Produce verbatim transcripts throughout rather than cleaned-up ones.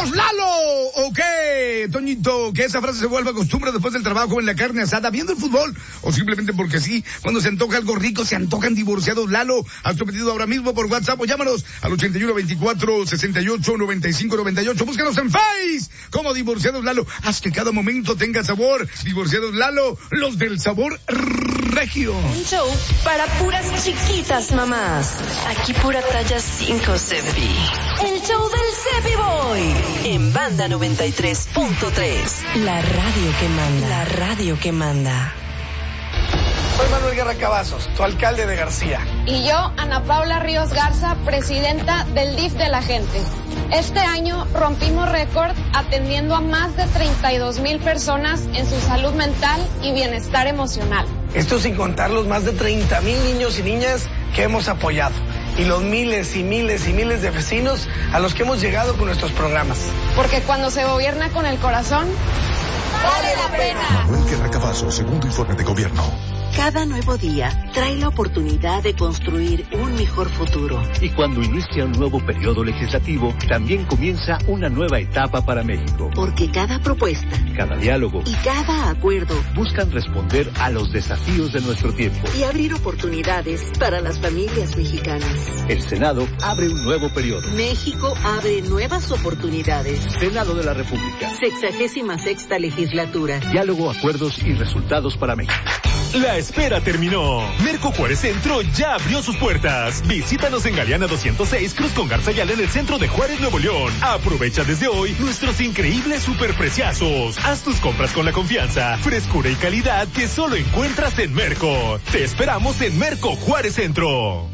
¡Vamos, Lalo! ¿O qué, Toñito? Que esa frase se vuelva costumbre después del trabajo en la carne asada, viendo el fútbol, o simplemente porque sí, cuando se antoja algo rico, se antojan divorciados. Lalo, haz tu pedido ahora mismo por WhatsApp o llámanos al ochenta y uno veinticuatro sesenta y ocho noventa y cinco noventa y ocho. Búscanos en Face como Divorciados Lalo. Haz que cada momento tenga sabor. Divorciados Lalo, los del sabor regio. Un show para puras chiquitas mamás. Aquí pura talla cinco Cepi. El show del Cepi Boy. En Banda noventa y tres punto tres. La radio que manda. La radio que manda. Soy Manuel Guerra Cavazos, tu alcalde de García. Y yo, Ana Paula Ríos Garza, presidenta del D I F de la gente. Este año rompimos récord atendiendo a más de treinta y dos mil personas en su salud mental y bienestar emocional. Esto sin contar los más de treinta mil niños y niñas que hemos apoyado. Y los miles y miles y miles de vecinos a los que hemos llegado con nuestros programas. Porque cuando se gobierna con el corazón, vale la pena. Manuel Guerra Cavazos, segundo informe de gobierno. Cada nuevo día trae la oportunidad de construir un mejor futuro. Y cuando inicia un nuevo periodo legislativo, también comienza una nueva etapa para México. Porque cada propuesta, cada diálogo y cada acuerdo buscan responder a los desafíos de nuestro tiempo y abrir oportunidades para las familias mexicanas. El Senado abre un nuevo periodo. México abre nuevas oportunidades. Senado de la República. Sexagésima sexta legislatura. Diálogo, acuerdos y resultados para México. La espera terminó. Merco Juárez Centro ya abrió sus puertas. Visítanos en Galeana doscientos seis, Cruz con Garzayala, en el centro de Juárez, Nuevo León. Aprovecha desde hoy nuestros increíbles superpreciazos. Haz tus compras con la confianza, frescura y calidad que solo encuentras en Merco. Te esperamos en Merco Juárez Centro.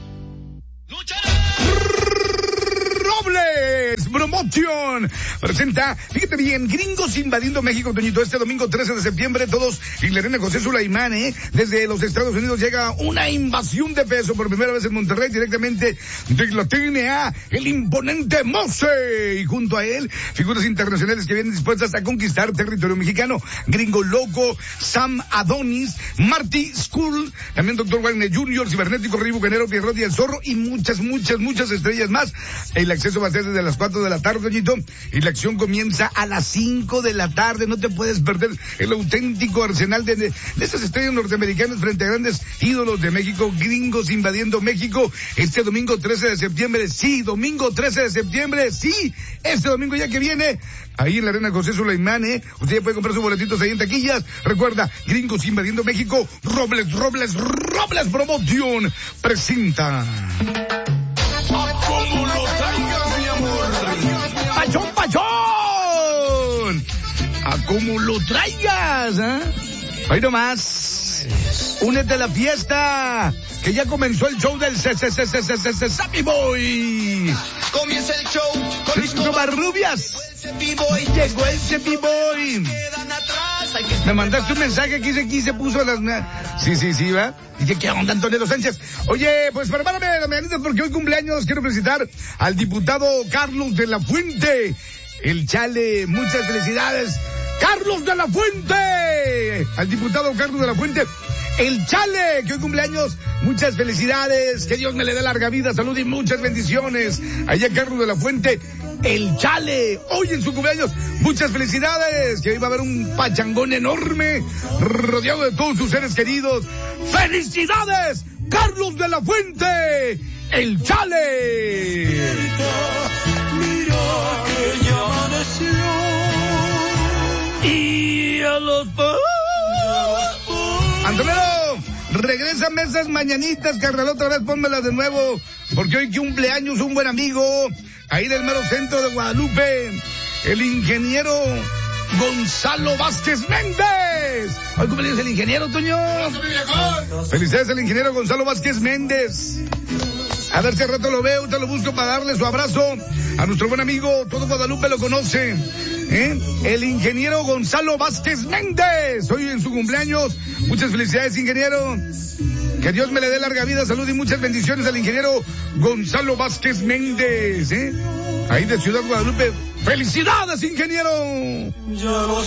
Robles Promotion presenta, fíjate bien, Gringos Invadiendo México, Toñito, este domingo trece de septiembre, todos en la Arena José Sulaimán, ¿eh? Desde los Estados Unidos llega una invasión de peso por primera vez en Monterrey, directamente de la T N A, el imponente Mose, y junto a él, figuras internacionales que vienen dispuestas a conquistar territorio mexicano, Gringo Loco, Sam Adonis, Marty School, también Doctor Wagner junior, Cibernético, Rey Bucanero, Pierrot y el Zorro, y muchas, muchas, muchas estrellas más. El acceso va a ser desde las cuatro de la tarde, Toñito, y la acción comienza a las cinco de la tarde. No te puedes perder el auténtico arsenal de, de esas estrellas norteamericanas frente a grandes ídolos de México. Gringos Invadiendo México, este domingo trece de septiembre, sí, domingo trece de septiembre, sí, este domingo ya que viene, ahí en la Arena José Sulaimán, ¿eh? Usted ya puede comprar sus boletitos ahí en taquillas. Recuerda, Gringos Invadiendo México, Robles, Robles, Robles Promotion presenta. ¡Como lo traigas, mi amor! ¡Pachón, pachón! ¡A como lo traigas! ¿Eh? Hoy nomás, únete a la fiesta, que ya comenzó el show del Cepi Boy. Comienza el show con mis Covarrubias. Llegó el Cepi Boy. Me mandaste un mensaje que dice, aquí se puso las... Sí, sí, sí, ¿va? Dice, ¿qué onda, Antonio Sánchez? Oye, pues prepárame las mañanitas porque hoy cumpleaños quiero felicitar al diputado Carlos de la Fuente. El Chale, muchas felicidades. ¡Carlos de la Fuente! Al diputado Carlos de la Fuente. El Chale, que hoy cumpleaños, muchas felicidades, que Dios me le dé larga vida, salud y muchas bendiciones. Allá Carlos de la Fuente, el Chale, hoy en su cumpleaños, muchas felicidades, que hoy va a haber un pachangón enorme, rodeado de todos sus seres queridos. ¡Felicidades, Carlos de la Fuente, el Chale! Mira que ya amaneció. Y a los... Antonio, regresa a esas mañanitas, carnal, otra vez pónmelas de nuevo, porque hoy cumpleaños un buen amigo, ahí del mero centro de Guadalupe, el ingeniero Gonzalo Vázquez Méndez. Hoy cumpleaños el ingeniero, Toño. Felicidades al ingeniero Gonzalo Vázquez Méndez. A ver si al rato lo veo, te lo busco para darle su abrazo a nuestro buen amigo, todo Guadalupe lo conoce, ¿eh? El ingeniero Gonzalo Vázquez Méndez, hoy en su cumpleaños. Muchas felicidades, ingeniero. Que Dios me le dé larga vida, salud y muchas bendiciones al ingeniero Gonzalo Vázquez Méndez, ¿eh? Ahí de Ciudad Guadalupe. ¡Felicidades, ingeniero! Ya los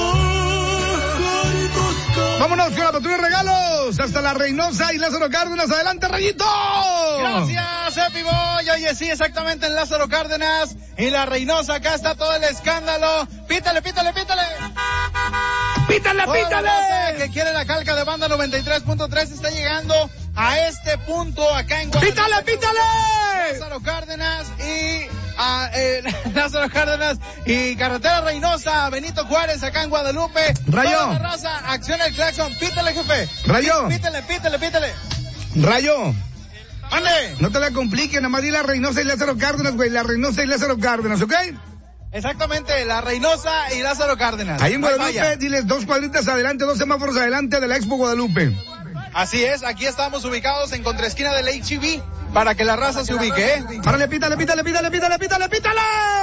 Vámonos con la patrulla de regalos. Hasta la Reynosa y Lázaro Cárdenas. Adelante, Rayito. Gracias. Cepi Boy. Oye, sí, exactamente en Lázaro Cárdenas y la Reynosa. Acá está todo el escándalo. Pítale, pítale, pítale. ¡Pítale, pítale! Que quiere la calca de Banda noventa y tres punto tres está llegando a este punto acá en Guadalupe. ¡Pítale, pítale! Lázaro Cárdenas y a, eh, Lázaro Cárdenas y Carretera Reynosa, Benito Juárez acá en Guadalupe. Rayo. Toda la raza, acciona el claxon. Pítale, jefe. Rayo. Pítale, pítale, pítale. Rayo. ¡Ande! No te la compliques, nada más di la Reynosa y Lázaro Cárdenas, güey. La Reynosa y Lázaro Cárdenas, ¿ok? Exactamente, la Reynosa y Lázaro Cárdenas. Ahí en Vaya, Guadalupe, vaya. diles dos cuadritas adelante, dos semáforos adelante de la Expo Guadalupe. Así es, aquí estamos ubicados en contraesquina del H E B para que la raza se ubique, ¿eh? Párale, pítale, pítale, pítale, pítale, pítale, pítale.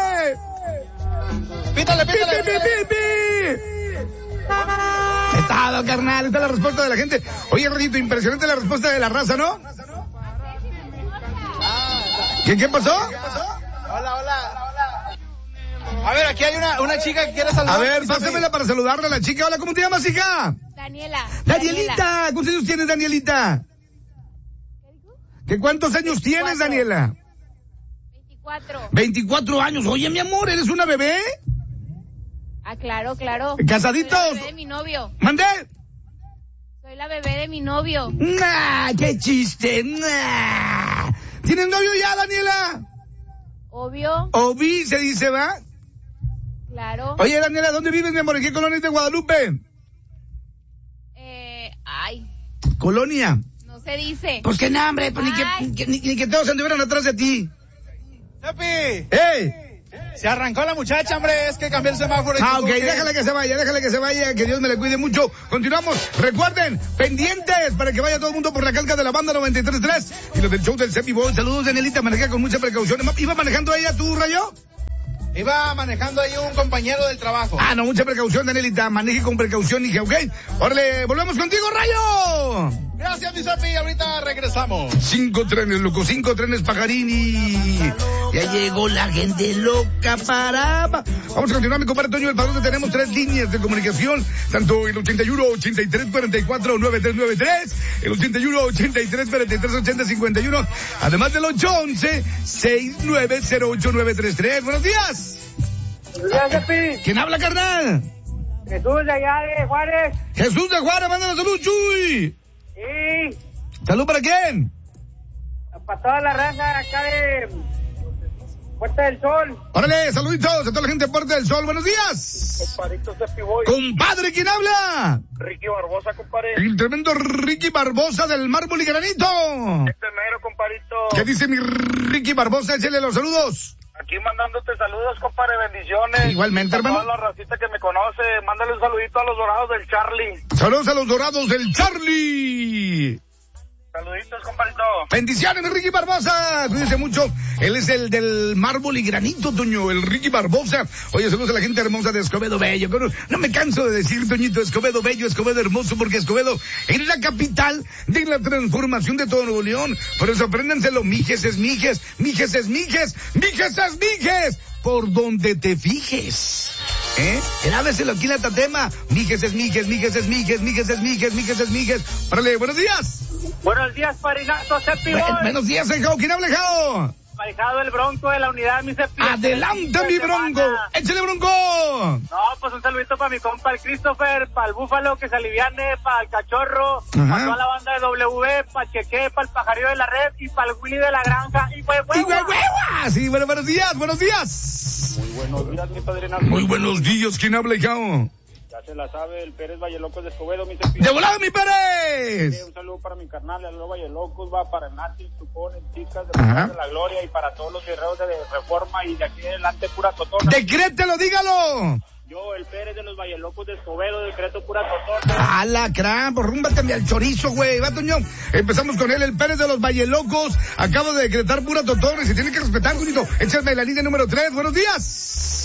Pítale, pítale, ¡Pi, pi, pi, pi! Estado, carnal, esta es la respuesta de la gente. Oye, Rayito, impresionante la respuesta de la raza, ¿no? ¿Qué, qué pasó? Hola, hola. A ver, aquí hay una, una chica que quiere saludar. A ver, pásamela para saludarle a la chica. Hola, ¿cómo te llamas, hija? Daniela. Danielita. ¿Cuántos años tienes, Danielita? ¿Qué cuántos años tienes, Daniela? veinticuatro. veinticuatro años. Oye, mi amor, ¿eres una bebé? Ah, claro, claro. ¿Casaditos? Soy la bebé de mi novio. ¿Mandé? Soy la bebé de mi novio. Nah, qué chiste, nah. ¿Tienes novio ya, Daniela? Obvio. Obi, se dice, ¿va? Claro. Oye, Daniela, ¿dónde vives, mi amor? ¿En qué colonia de Guadalupe? Eh, ay, Colonia. no se dice. Pues que no, hombre, pues ni que, Ay. ni que, ni, ni que todos anduvieran atrás de ti. ¡Cepi! ¡Ey! Se arrancó la muchacha, hombre, es que cambió el semáforo. y Ah, tuvo ok, que- déjale que se vaya, déjale que se vaya, que Dios me le cuide mucho. Continuamos, recuerden, pendientes para que vaya todo el mundo por la calca de la Banda noventa y tres punto tres y los del show del Cepi Boy. Saludos, Danielita, maneja con mucha precaución. ¿Iba manejando ella tú, Rayo? Iba manejando ahí un compañero del trabajo. Ah, no, mucha precaución, Danielita, maneje con precaución, dije, ok. Órale, volvemos contigo, Rayo. Gracias, mi Cepi, ahorita regresamos. Cinco trenes, loco, cinco trenes Pajarini. Ya llegó la gente loca para... Vamos a continuar, mi compadre Toño del Padrón. Tenemos tres líneas de comunicación, tanto el ochenta y uno, ochenta y tres, cuarenta y cuatro, noventa y tres noventa y tres, el ochenta y uno, ochenta y tres, cuarenta y tres, ochenta, cincuenta y uno, además del ocho once, sesenta y nueve cero ocho nueve tres tres. Buenos días. Buenos días, Cepi. ¿Quién habla, carnal? Jesús de allá de Juárez. Jesús de Juárez, mándale salud, Chuy. Sí. ¿Salud para quién? Para toda la raza acá de Puerta del Sol. Órale, saluditos a toda la gente de Puerta del Sol. Buenos días. Compadrito Cepi Boy. Compadre, ¿quién habla? Ricky Barbosa, compadre. El tremendo Ricky Barbosa del Mármol y Granito. Este mero, compadrito. ¿Qué dice mi Ricky Barbosa? Échale los saludos. Aquí mandándote saludos, compadre, bendiciones. Igualmente, a hermano. toda la racita que me conoce, mándale un saludito a los dorados del Charlie. Saludos a los dorados del Charlie. Saluditos, compadrito. Bendiciones, mi Ricky Barbosa. Cuídense mucho. Él es el del Mármol y Granito, Toño, el Ricky Barbosa. Oye, saludos a la gente hermosa de Escobedo Bello. Pero no me canso de decir, Toñito, Escobedo Bello, Escobedo hermoso, porque Escobedo es la capital de la transformación de todo Nuevo León. Por eso apréndanselo, mijes es mijes, mijes es mijes, mijes es mijes, por donde te fijes. ¿Eh? Grábeselo aquí en la tatema. Mijes es mijes, mijes es mijes, mijes es mijes, mijes es mijes. Órale, buenos días. Buenos días, Parinato Cepi Boy. Bu- buenos días, Ejao. ¿Quién habla, Ejao? Manejado el Bronco de la unidad, mi Cepi. Adelante, mi Bronco. Échale, Bronco. No, pues un saludito para mi compa el Christopher, para el Búfalo que se aliviane, para el Cachorro, para toda la banda de W, para el Cheque, para el Pajarillo de la Red y para el Willy de la Granja y pues ¡Y huehueva! Sí, bueno, buenos días, buenos días. Muy buenos días, mi padrino. Muy buenos días. ¿Quién habla, Ejao? Ya se la sabe, el Pérez Vallelocos de Escobedo, mi Cepi. ¡De volada, mi Pérez! Un saludo para mi carnal, el Vallelocos, va para Nati, Chupón, el Chicas, de Ajá. de la Gloria y para todos los guerreros de Reforma y de aquí en adelante pura totona. ¡Decrételo, dígalo! Yo, el Pérez de los Vallelocos de Escobedo, decreto pura totona. ¡Alacrán! Pues rúmbateme al chorizo, güey. Va, Toño. Empezamos con él, el Pérez de los Vallelocos. Acaba de decretar pura totona y se tiene que respetar, Toñito. Échame la línea número tres. Buenos días.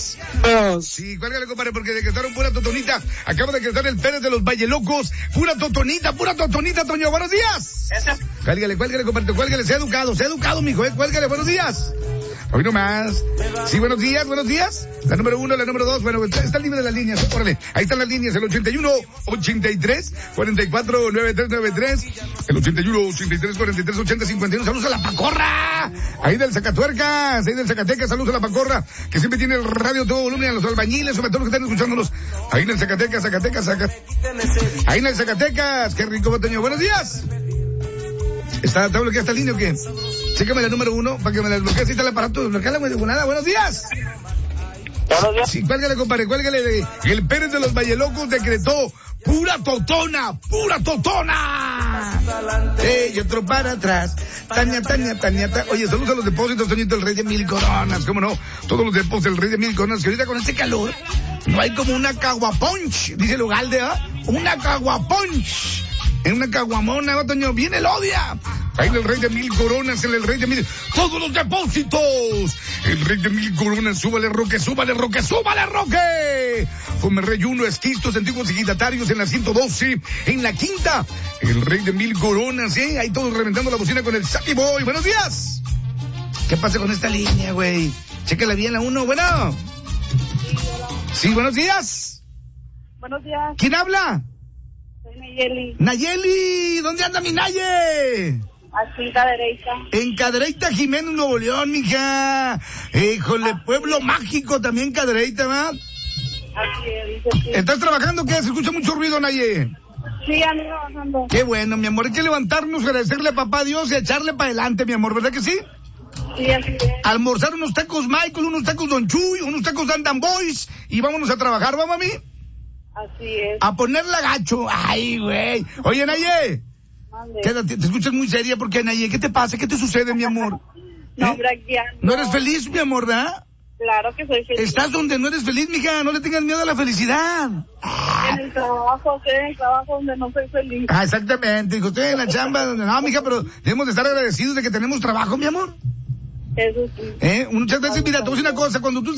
Sí, cuélgale, compadre, porque decretaron pura totonita. Acaba de decretar el Pérez de los Vallelocos. Pura totonita, pura totonita, Toño. Buenos días. Ese. Cuélgale, cuélgale, compadre, cuélgale. Sea educado, sea educado, mijo, eh. Cuélgale, buenos días. Hoy nomás. Sí, buenos días, buenos días. La número uno, la número dos, bueno, está, está libre de las líneas, órale. Ahí están las líneas, el ochenta y uno, ochenta y tres, cuarenta y cuatro, noventa y tres noventa y tres, el ochenta y uno, ochenta y tres, cuarenta y tres, ochenta, cincuenta y uno. Saludos a la Pacorra, ahí del Zacatuercas, ahí del Zacatecas, saludos a la Pacorra, que siempre tiene el radio todo volumen, a los albañiles, sobre todo los que están escuchándonos. Ahí en el Zacatecas, Zacatecas, Zacatecas. Ahí en el Zacatecas, qué rico boteño. Buenos días. ¿Está, está bloqueada esta línea o qué? Chécame la número uno para que me la desbloquee. Ahí está el aparato, desbloqueala, güey, de nada. Buenos días. Buenos días. Sí, cuélgale, compadre, cuélgale. De, el Pérez de los Vallelocos decretó pura totona, pura totona. Eh, y otro para atrás. Tania, Tania, Tania, Tania. Oye, saludos a los depósitos, Toñito, el rey de mil coronas, cómo no. Todos los depósitos del rey de mil coronas, que ahorita con este calor, no hay como una caguaponch, dice el Ugalde, ¿ah? Una caguaponch. En una caguamona, ¿va, Toño? Viene el odia. Ahí en el rey de mil coronas, en el rey de mil... ¡Todos los depósitos! El rey de mil coronas, súbale, Roque, súbale, Roque, súbale, Roque. Fome Rey uno, esquistos, antiguos ejidatarios en la ciento doce. En la quinta, el rey de mil coronas, ¿eh? Ahí todos reventando la bocina con el Sappy Boy. ¡Buenos días! ¿Qué pasa con esta línea, güey? Chécala bien la uno, bueno. Sí, buenos días. Buenos días. ¿Quién habla? Nayeli. Nayeli, ¿dónde anda mi Naye? Aquí en Cadereyta. En Cadereyta, Jiménez, Nuevo León, mija. Híjole, pueblo mágico también Cadereyta, ¿va? Así es, dice sí. ¿Estás trabajando? ¿Qué? ¿Se escucha mucho ruido, Naye? Sí, ando trabajando. Qué bueno, mi amor, hay que levantarnos, agradecerle a papá Dios y echarle para adelante, mi amor, ¿verdad que sí? Sí, así es. Almorzar unos tacos Michael, unos tacos Don Chuy, unos tacos Dan Dan Boys y vámonos a trabajar, ¿va, mami? Así es. A ponerla gacho. Ay, güey. Oye, Naye. Quédate, te escuchas muy seria porque, Naye, ¿qué te pasa? ¿Qué te sucede, mi amor? No, ¿Eh? Braquia, no. ¿No eres feliz, mi amor, verdad? Claro que soy feliz. Estás donde no eres feliz, mija. No le tengas miedo a la felicidad. En el trabajo, estoy en el trabajo donde no soy feliz. Ah, exactamente. Dijo, estoy en la chamba donde no, mija, pero debemos de estar agradecidos de que tenemos trabajo, mi amor. Eso sí. ¿Eh? Muchas veces, mira, te voy a decir una cosa. Cuando tú